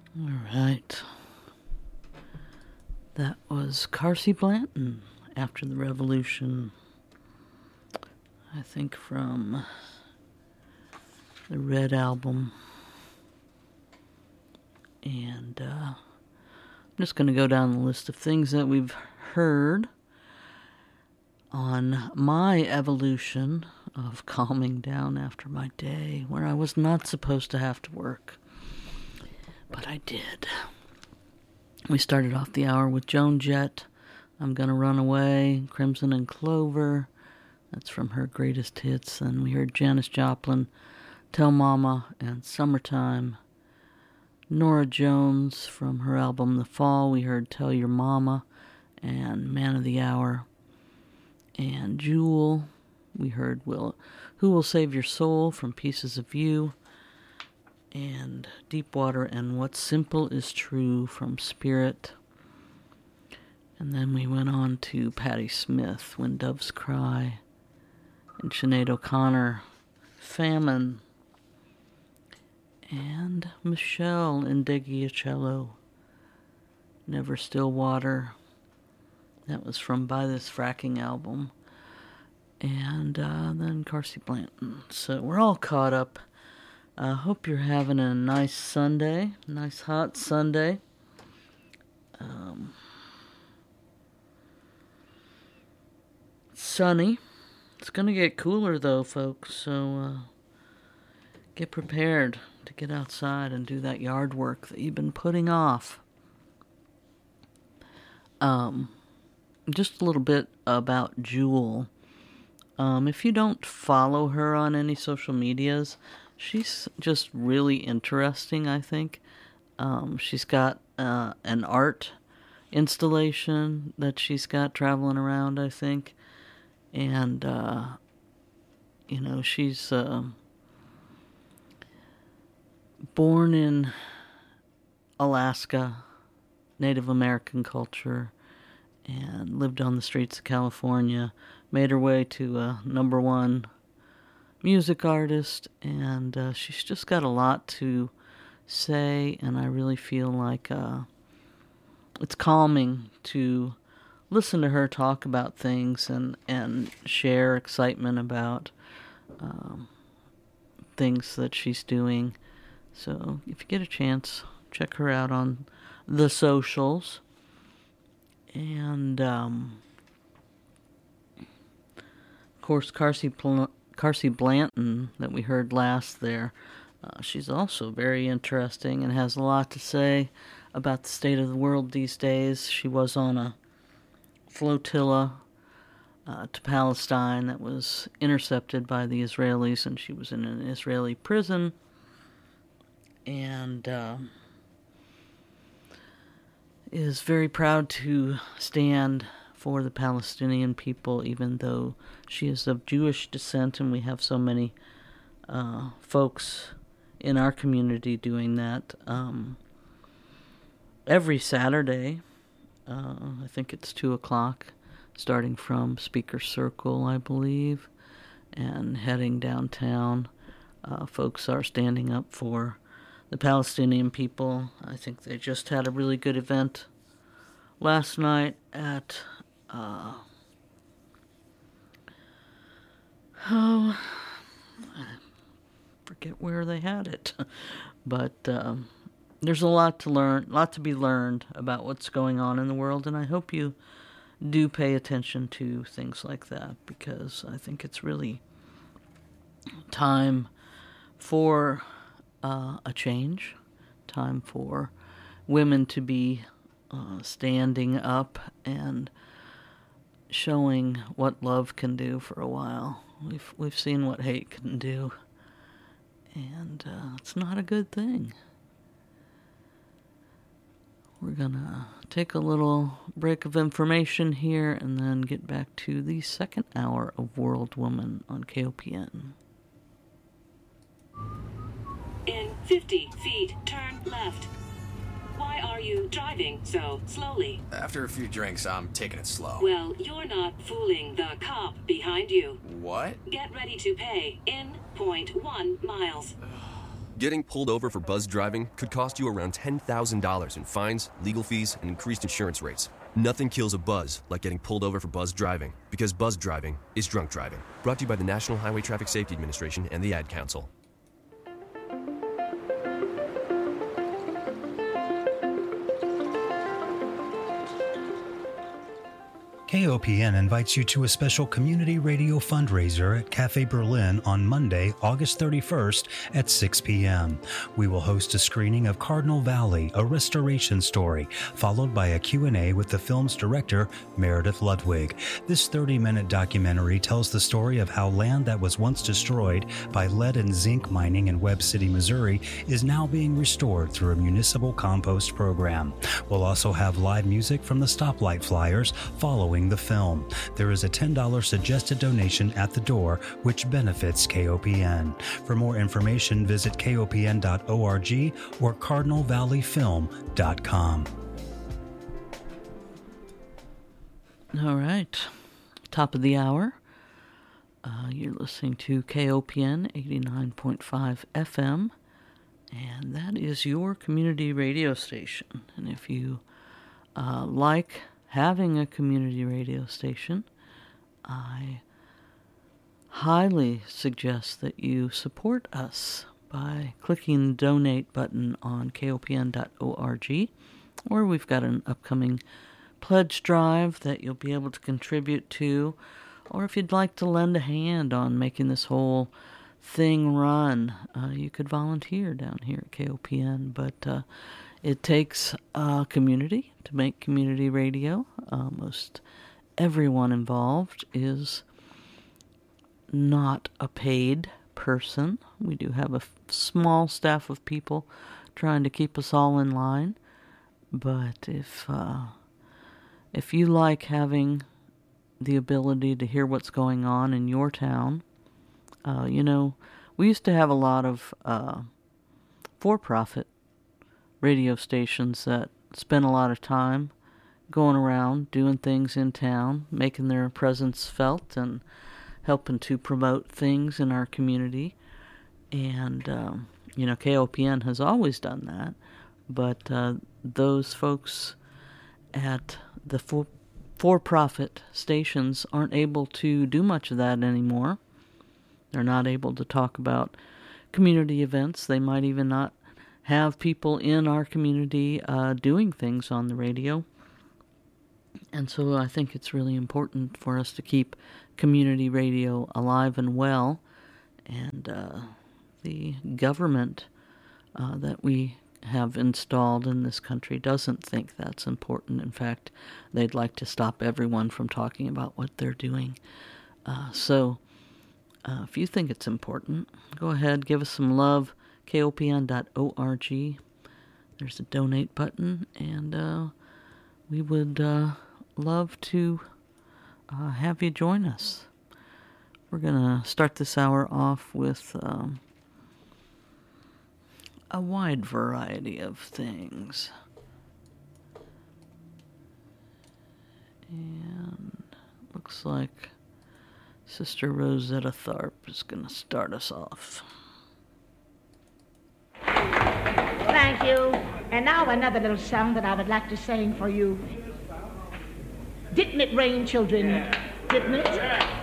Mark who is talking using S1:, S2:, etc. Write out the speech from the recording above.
S1: All right. That was Carsey Blanton, After the Revolution. I think from the Red Album. And I'm just going to go down the list of things that we've heard on my evolution of calming down after my day where I was not supposed to have to work. But I did. We started off the hour with Joan Jett, I'm Gonna Run Away, Crimson and Clover. That's from her greatest hits. And we heard Janis Joplin, Tell Mama, and Summertime. Norah Jones from her album The Fall. We heard Tell Your Mama and Man of the Hour. And Jewel, we heard Who Will Save Your Soul from Pieces of You. And Deepwater and What Simple Is True from Spirit. And then we went on to Patti Smith, When Doves Cry. And Sinead O'Connor, Famine. And Michelle Indegiacello, Never Still Water. That was from By This Fracking album. And then Carsey Blanton. So we're all caught up. I hope you're having a nice Sunday, nice hot Sunday. Sunny. It's going to get cooler though, folks, so get prepared to get outside and do that yard work that you've been putting off. Just a little bit about Jewel. If you don't follow her on any social medias, she's just really interesting, I think. She's got an art installation that she's got traveling around, I think. And, she's born in Alaska, Native American culture, and lived on the streets of California, made her way to a #1 music artist, and she's just got a lot to say, and I really feel like it's calming to listen to her talk about things and share excitement about things that she's doing. So if you get a chance, check her out on the socials. And of course, Carsey Blanton that we heard last there, she's also very interesting and has a lot to say about the state of the world these days. She was on a flotilla to Palestine that was intercepted by the Israelis, and she was in an Israeli prison. And is very proud to stand for the Palestinian people, even though she is of Jewish descent, and we have so many folks in our community doing that. Every Saturday, I think it's 2 o'clock, starting from Speaker Circle, I believe, and heading downtown. Folks are standing up for the Palestinian people. I think they just had a really good event last night at I forget where they had it, but there's a lot to be learned about what's going on in the world, and I hope you do pay attention to things like that, because I think it's really time for a change, time for women to be standing up and showing what love can do for a while. We've seen what hate can do, and it's not a good thing. We're gonna take a little break of information here and then get back to the second hour of World Woman on KOPN.
S2: In 50 feet, turn left. Why are you driving so slowly?
S3: After a few drinks, I'm taking it slow.
S2: Well, you're not fooling the cop behind you.
S3: What?
S2: Get ready to pay in 0.1 miles.
S4: Getting pulled over for buzz driving could cost you around $10,000 in fines, legal fees, and increased insurance rates. Nothing kills a buzz like getting pulled over for buzz driving, because buzz driving is drunk driving. Brought to you by the National Highway Traffic Safety Administration and the Ad Council.
S5: KOPN invites you to a special community radio fundraiser at Cafe Berlin on Monday, August 31st at 6 p.m. We will host a screening of Cardinal Valley, a restoration story, followed by a Q&A with the film's director, Meredith Ludwig. This 30-minute documentary tells the story of how land that was once destroyed by lead and zinc mining in Webb City, Missouri, is now being restored through a municipal compost program. We'll also have live music from the Stoplight Flyers following the film. There is a $10 suggested donation at the door, which benefits KOPN. For more information, visit kopn.org or cardinalvalleyfilm.com.
S1: All right. Top of the hour. You're listening to KOPN 89.5 FM, and that is your community radio station. And if you like having a community radio station, I highly suggest that you support us by clicking the donate button on kopn.org, or we've got an upcoming pledge drive that you'll be able to contribute to, or if you'd like to lend a hand on making this whole thing run, you could volunteer down here at KOPN, but it takes a community to make community radio. Most everyone involved is not a paid person. We do have a small staff of people trying to keep us all in line. But if you like having the ability to hear what's going on in your town, we used to have a lot of for-profit radio stations that spend a lot of time going around doing things in town, making their presence felt and helping to promote things in our community. And, KOPN has always done that, but those folks at the for-profit stations aren't able to do much of that anymore. They're not able to talk about community events. They might even not have people in our community doing things on the radio. And so I think it's really important for us to keep community radio alive and well. And the government that we have installed in this country doesn't think that's important. In fact, they'd like to stop everyone from talking about what they're doing. So if you think it's important, go ahead, give us some love. kopn.org. There's a donate button, and we would love to have you join us. We're going to start this hour off with a wide variety of things. And looks like Sister Rosetta Tharpe is going to start us off.
S6: Thank you. And now another little song that I would like to sing for you. Didn't it rain, children? Didn't it?